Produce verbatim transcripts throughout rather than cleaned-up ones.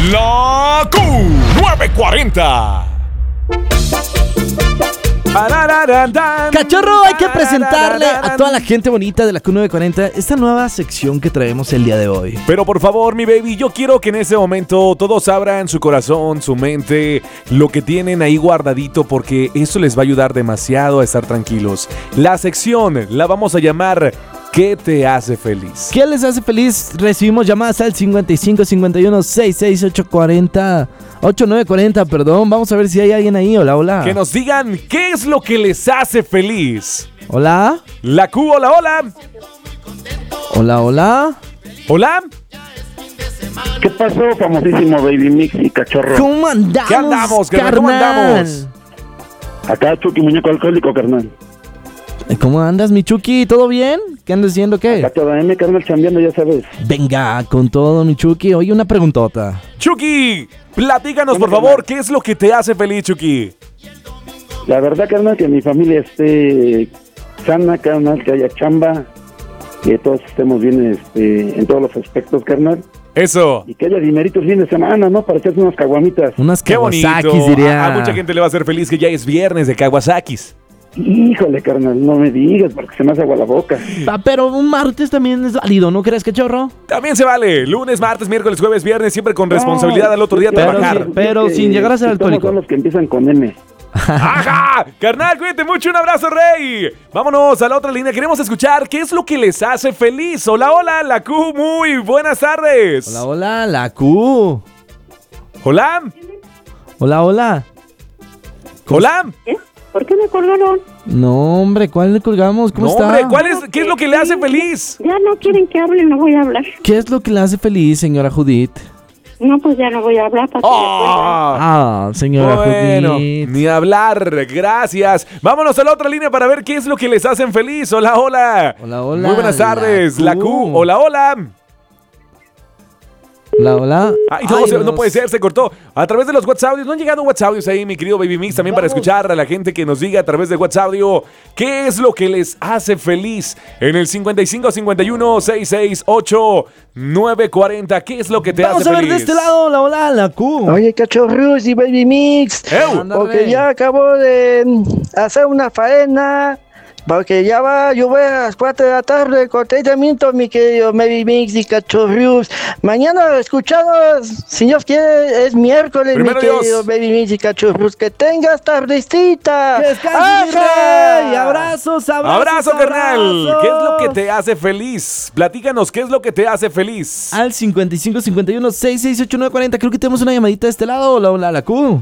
La Q nueve cuarenta. Cachorro, hay que presentarle a toda la gente bonita de la Q nueve cuarenta esta nueva sección que traemos el día de hoy. Pero por favor, mi baby, yo quiero que en ese momento todos abran su corazón, su mente, lo que tienen ahí guardadito, porque eso les va a ayudar demasiado a estar tranquilos. La sección la vamos a llamar ¿Qué te hace feliz? ¿Qué les hace feliz? Recibimos llamadas al cincuenta y cinco cincuenta y uno sesenta y seis ochocientos cuarenta, ochenta y nueve cuarenta, perdón. Vamos a ver si hay alguien ahí. Hola, hola. Que nos digan qué es lo que les hace feliz. Hola. La Q, hola, hola. Hola, hola. Hola. ¿Qué pasó, famosísimo Baby Mix y Cachorro? ¿Cómo andamos, ¿Qué andamos, carnal? ¿Cómo andamos? Acá Chucky, muñeco alcohólico, carnal. ¿Cómo andas, mi Chucky? ¿Todo bien? ¿Qué andas haciendo, qué? Acá toda M, carnal, chambeando, ya sabes. Venga, con todo, mi Chucky. Oye, una preguntota. Chucky, platícanos, por favor, ¿qué es lo que te hace feliz, Chucky? La verdad, carnal, que mi familia esté sana, carnal, que haya chamba, que todos estemos bien este, en todos los aspectos, carnal. Eso. Y que haya dinerito el fin de semana, ¿no? Para echarse unas caguamitas. Unas Qué bonito. Kawasakis, diría. A, a mucha gente le va a hacer feliz que ya es viernes de Kawasakis. Híjole, carnal, no me digas, porque se me hace agua la boca. Ah, pero un martes también es válido, ¿no crees, Cachorro? También se vale. Lunes, martes, miércoles, jueves, viernes, siempre con responsabilidad No, al otro día sí, pero trabajar. sí. Pero que- sin llegar a ser que alcohólico. Son los que empiezan con M. ¡Ajá! Carnal, cuídate mucho, un abrazo, rey. Vámonos a la otra línea. Queremos escuchar qué es lo que les hace feliz. Hola, hola, la Q, muy buenas tardes. Hola, hola, la Q. Hola. Hola, hola. Hola. ¿Eh? ¿Por qué me colgaron? No, hombre, ¿cuál le colgamos? ¿Cómo No, está? hombre, ¿cuál es, ¿qué es lo que le hace feliz? Ya no quieren que hable, no voy a hablar. ¿Qué es lo que le hace feliz, señora Judith? No, pues ya no voy a hablar para que me cuenten. Ah, Ah, señora bueno, Judith. ni hablar, gracias. Vámonos a la otra línea para ver qué es lo que les hacen feliz. Hola, hola. Hola, hola, Muy buenas tardes, la la Q. Q. Hola, hola. Hola, hola. Ay, no, Ay, se- no nos- puede ser, se cortó. A través de los WhatsApp, no han llegado WhatsApp ahí, mi querido Baby Mix, también para Vamos. escuchar a la gente que nos diga a través de WhatsApp qué es lo que les hace feliz en el cincuenta y cinco cincuenta y uno sesenta y seis ochenta y nueve cuarenta. ¿Qué es lo que te Vamos hace a ver feliz? de este lado. Hola, hola, la Q. Oye, Cachorros y Baby Mix. ¡Ew! Ándale. Porque ya acabo de hacer una faena. Porque ya va a llover a las cuatro de la tarde. Contentamiento, mi querido Baby Mix y Cachorros. Mañana escuchamos, si Dios quiere, es miércoles, Primero mi Dios. querido Baby Mix y Cachorros. Que tengas tardecita. ¡Que descanses, mi rey! ¡Abrazos, abrazos, Abrazo, carnal. abrazos! ¿Qué es lo que te hace feliz? Platícanos, ¿qué es lo que te hace feliz? Al cincuenta y cinco cincuenta y uno sesenta y seis ochenta y nueve cuarenta. Creo que tenemos una llamadita de este lado. Hola, hola, la Q.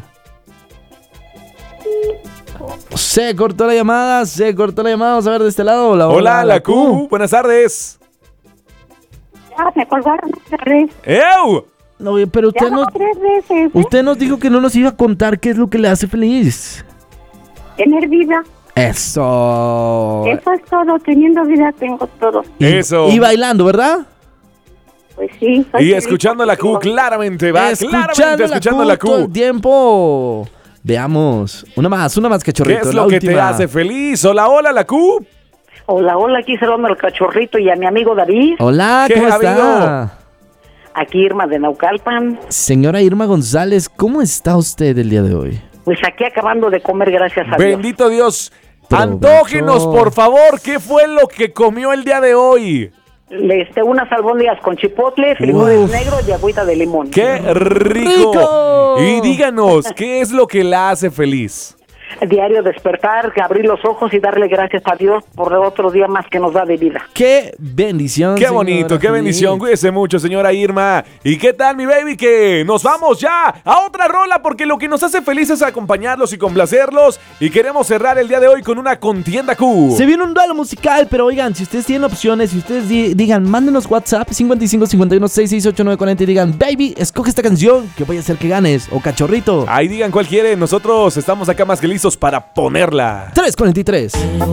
Se cortó la llamada, se cortó la llamada. Vamos a ver de este lado. Hola, Hola, la Q. Buenas tardes. Ya me colgaron otra vez. ¡Ew! No, oye, pero Ya usted nos, tres veces. ¿eh? usted nos dijo que no nos iba a contar qué es lo que le hace feliz. Tener vida. Eso. Eso es todo. Teniendo vida tengo todo. Y- Eso. Y bailando, ¿verdad? Pues sí. soy Y feliz escuchando a la Q, porque tengo- claramente, va. Claramente Escuchando escuchando a la todo el Q. tiempo. Veamos. Una más, una más, ¿Qué cachorrito. es la lo que te última. hace feliz? Hola, hola, la Q. Hola, hola, aquí saludando al Cachorrito y a mi amigo David. Hola, ¿Qué ¿cómo ha está? Aquí Irma de Naucalpan. Señora Irma González, ¿cómo está usted el día de hoy? Pues aquí acabando de comer, gracias a Dios. Bendito Dios. Provecho. Antógenos, por favor, ¿qué fue lo que comió el día de hoy? Le- Este, unas albóndigas con chipotle, frijoles Uf. negros y agüita de limón. ¡Qué rico! ¡Rico! Y díganos, ¿qué es lo que la hace feliz? Diario despertar, abrir los ojos y darle gracias a Dios por otro día más que nos da de vida. ¡Qué bendición! Qué bonito, señora qué Judith. bendición. Cuídese mucho, señora Irma. ¿Y qué tal, mi baby? Que nos vamos ya a otra rola porque lo que nos hace feliz es acompañarlos y complacerlos. Y queremos cerrar el día de hoy con una contienda Q. Se viene un duelo musical, pero oigan, si ustedes tienen opciones, si ustedes di- digan, mándenos WhatsApp cincuenta y cinco cincuenta y uno sesenta y seis ochenta y nueve cuarenta y digan, baby, escoge esta canción que vaya a hacer que ganes, o cachorrito. Ahí digan cuál quieren. Nosotros estamos acá más que listos para ponerla. tres cuarenta y tres.